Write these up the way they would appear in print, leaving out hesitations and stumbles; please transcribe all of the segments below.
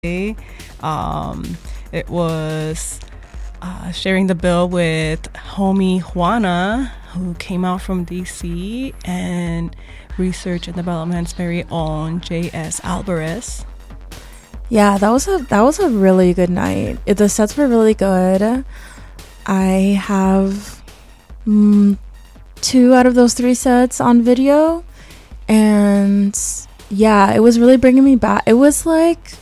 Um, it was sharing the bill with homie Juana, who came out from DC, and research and development's very own J.S. Alvarez. Yeah, that was a really good night. The sets were really good. I have 2 out of those 3 sets on video, and yeah, it was really bringing me back. It was like,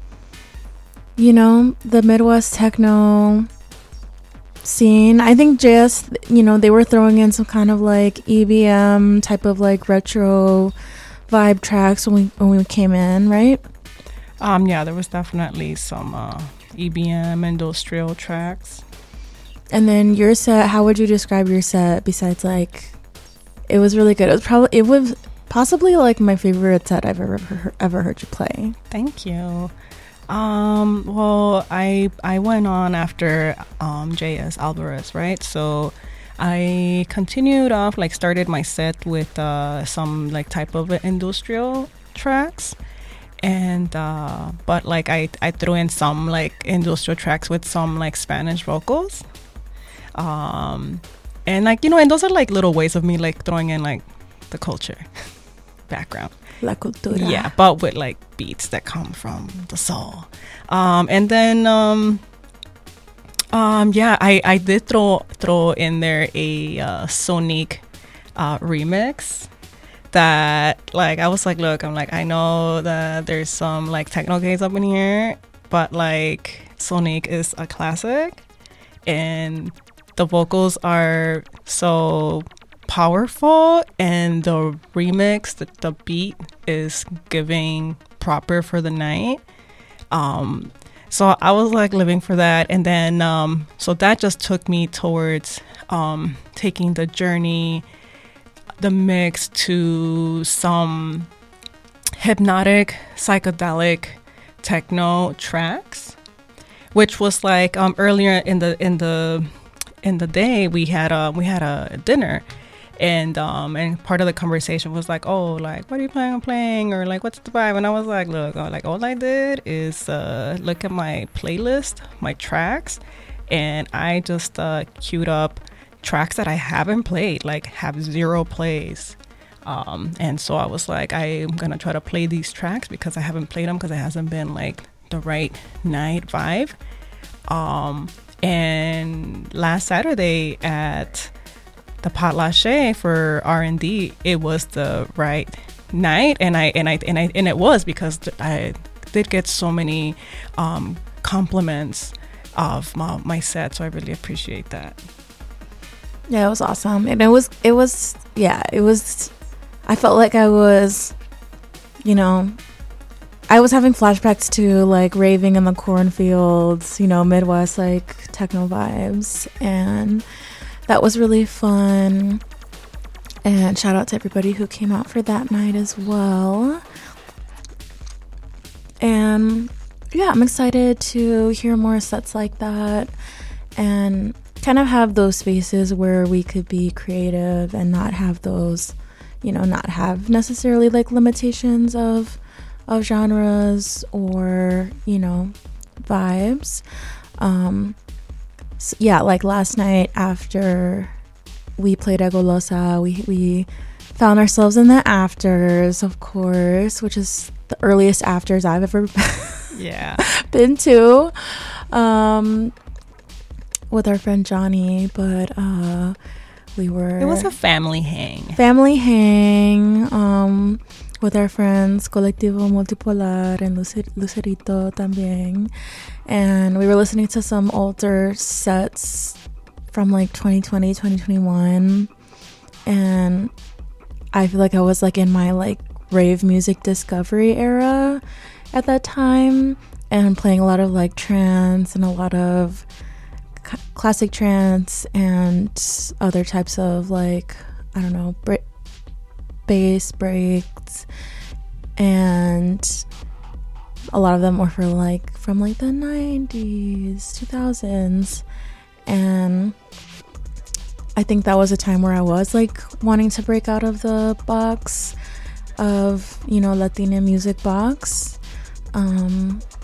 the Midwest techno scene. I think JS, they were throwing in some kind of like EBM type of like retro vibe tracks when we came in, right? Yeah, there was definitely some EBM industrial tracks. And then your set, how would you describe your set besides like, it was really good. It was possibly like my favorite set I've ever heard you play. Thank you. Well, I went on after J.S. Alvarez, right? So I continued off, like started my set with some like type of industrial tracks. And but like I threw in some like industrial tracks with some like Spanish vocals, and like and those are like little ways of me like throwing in like the culture background, la cultura, yeah, but with like beats that come from the soul. And then yeah, I did throw in there a Sonic remix. That like I was like, look, I'm like, I know that there's some like techno gays up in here, but like Sonic is a classic and the vocals are so powerful, and the remix, the beat is giving proper for the night. So I was like living for that, and then so that just took me towards taking the journey, the mix to some hypnotic psychedelic techno tracks, which was like earlier in the day we had a dinner, and part of the conversation was like, oh, like what are you planning on playing, or like what's the vibe? And I was like, look, like all I did is look at my playlist, my tracks, and I just queued up tracks that I haven't played, like have 0 plays, and so I was like, I'm gonna try to play these tracks because I haven't played them, because it hasn't been like the right night vibe. And last Saturday at the Potlatch for R&D, it was the right night, and it was because I did get so many compliments of my set, so I really appreciate that. Yeah, it was awesome. And it was I felt like I was having flashbacks to like raving in the cornfields, Midwest like techno vibes, and that was really fun. And shout out to everybody who came out for that night as well. And yeah, I'm excited to hear more sets like that and kind of have those spaces where we could be creative and not have those, not have necessarily like limitations of genres or, vibes. So yeah, like last night after we played Egolosa, we found ourselves in the afters, of course, which is the earliest afters I've ever been to. With our friend Johnny, but it was a family hang with our friends Colectivo Multipolar and Lucerito también, and we were listening to some older sets from like 2020 2021, and I feel like I was like in my like rave music discovery era at that time, and playing a lot of like trance and a lot of classic trance and other types of like, I don't know, bass breaks, and a lot of them were from like the 90s 2000s, and I think that was a time where I was like wanting to break out of the box of Latina music box,